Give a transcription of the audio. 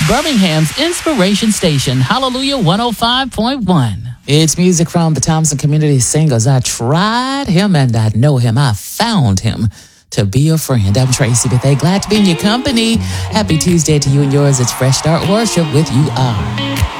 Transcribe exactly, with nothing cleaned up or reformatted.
Birmingham's Inspiration Station, Hallelujah one oh five point one. It's music from the Thompson Community Singers. I tried him and I know him. I found him to be a friend. I'm Tracy Bethea. Glad to be in your company. Happy Tuesday to you and yours. It's Fresh Start Worship with You Are.